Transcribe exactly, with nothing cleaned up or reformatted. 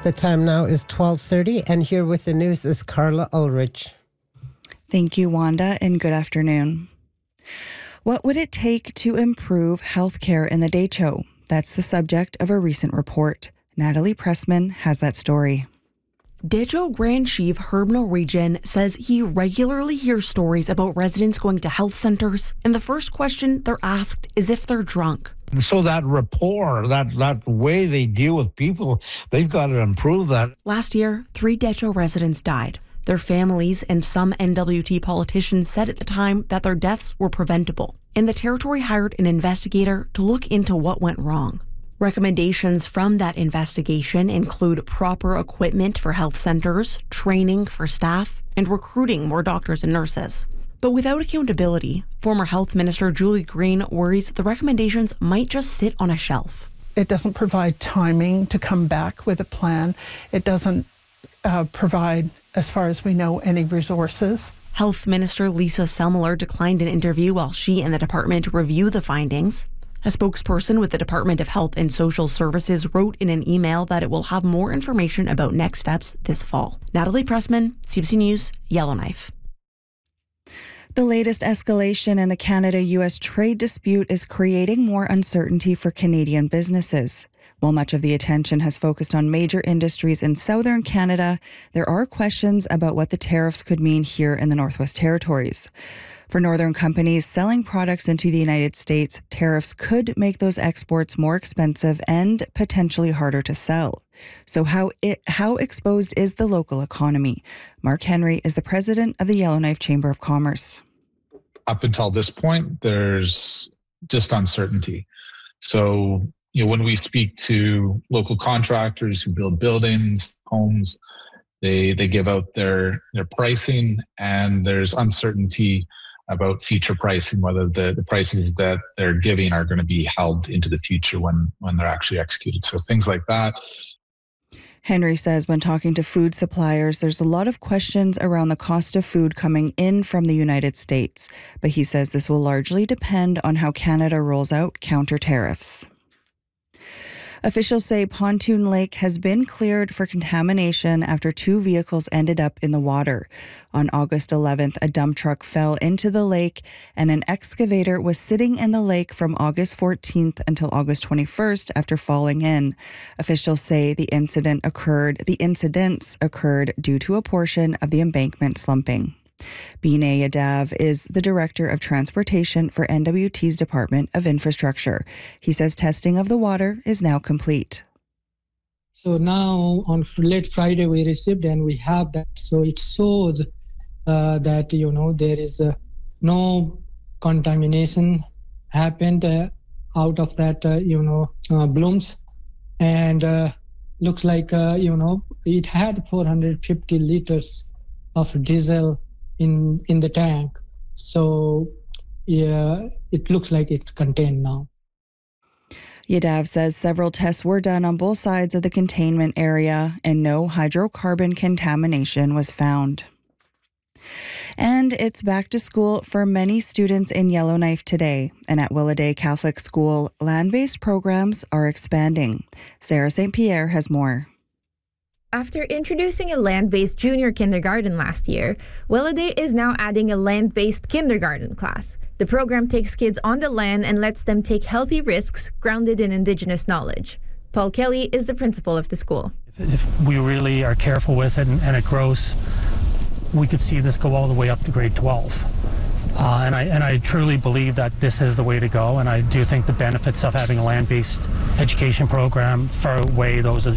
The time now is twelve thirty, and here with the news is Carla Ulrich. Thank you, Wanda, and good afternoon. What would it take to improve healthcare in the Decho? That's the subject of a recent report. Natalie Pressman has that story. Decho Grand Chief Herb Norwegian says he regularly hears stories about residents going to health centers, and the first question they're asked is if they're drunk. So that rapport, that, that way they deal with people, they've got to improve that. Last year, three Decho residents died. Their families and some N W T politicians said at the time that their deaths were preventable, and the territory hired an investigator to look into what went wrong. Recommendations from that investigation include proper equipment for health centers, training for staff, and recruiting more doctors and nurses. But without accountability, former Health Minister Julie Green worries the recommendations might just sit on a shelf. It doesn't provide timing to come back with a plan. It doesn't uh, provide, as far as we know, any resources. Health Minister Lisa Selmler declined an interview while she and the department review the findings. A spokesperson with the Department of Health and Social Services wrote in an email that it will have more information about next steps this fall. Natalie Pressman, C B C News, Yellowknife. The latest escalation in the Canada-U S trade dispute is creating more uncertainty for Canadian businesses. While much of the attention has focused on major industries in southern Canada, there are questions about what the tariffs could mean here in the Northwest Territories. For northern companies selling products into the United States, tariffs could make those exports more expensive and potentially harder to sell. So how it, how exposed is the local economy? Mark Henry is the president of the Yellowknife Chamber of Commerce. Up until this point, there's just uncertainty. So, you know, when we speak to local contractors who build buildings, homes, they they give out their their pricing, and there's uncertainty about future pricing, whether the, the prices that they're giving are going to be held into the future when, when they're actually executed. So things like that. Henry says when talking to food suppliers, there's a lot of questions around the cost of food coming in from the United States. But he says this will largely depend on how Canada rolls out counter tariffs. Officials say Pontoon Lake has been cleared for contamination after two vehicles ended up in the water. On August eleventh, a dump truck fell into the lake, and an excavator was sitting in the lake from August fourteenth until August twenty-first after falling in. Officials say the incident occurred, the incidents occurred due to a portion of the embankment slumping. Binay Yadav is the Director of Transportation for N W T's Department of Infrastructure. He says testing of the water is now complete. So now on late Friday we received and we have that. So it shows uh, that, you know, there is uh, no contamination happened uh, out of that, uh, you know, uh, blooms. And uh, looks like, uh, you know, it had four hundred fifty liters of diesel in in the tank. So yeah, it looks like it's contained now. Yadav says several tests were done on both sides of the containment area and no hydrocarbon contamination was found. And it's back to school for many students in Yellowknife today. And at Willaday Catholic School, land-based programs are expanding. Sarah Saint Pierre has more. After introducing a land-based junior kindergarten last year, Willaday is now adding a land-based kindergarten class. The program takes kids on the land and lets them take healthy risks grounded in Indigenous knowledge. Paul Kelly is the principal of the school. If we really are careful with it and, and it grows, we could see this go all the way up to grade twelve. Uh, and I and I truly believe that this is the way to go, and I do think the benefits of having a land-based education program far outweigh those of